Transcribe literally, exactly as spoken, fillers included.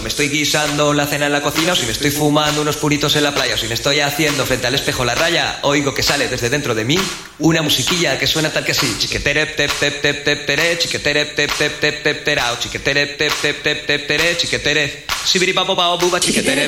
me estoy guisando la cena en la cocina, o si me estoy fumando unos puritos en la playa, o si me estoy haciendo frente al espejo la raya, oigo que sale desde dentro de mí una musiquilla que suena tal que así: chiqueterep tep tep tep tep tere, chiqueterep tep tep tep tep terao, chiqueterep tep tep tep tep tere, chiqueterep sibiripapo pao buba chiqueterep.